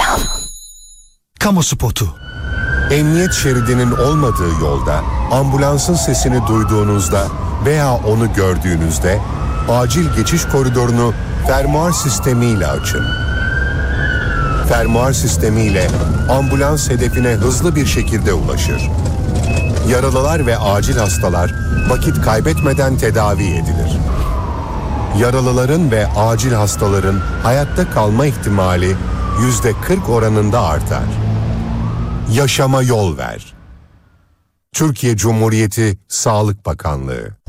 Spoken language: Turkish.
Reklam. Kamu spotu. Emniyet şeridinin olmadığı yolda ambulansın sesini duyduğunuzda veya onu gördüğünüzde acil geçiş koridorunu fermuar sistemiyle açın. Fermuar sistemiyle ambulans hedefine hızlı bir şekilde ulaşır. Yaralılar ve acil hastalar vakit kaybetmeden tedavi edilir. Yaralıların ve acil hastaların hayatta kalma ihtimali %40 oranında artar. Yaşama yol ver. Türkiye Cumhuriyeti Sağlık Bakanlığı.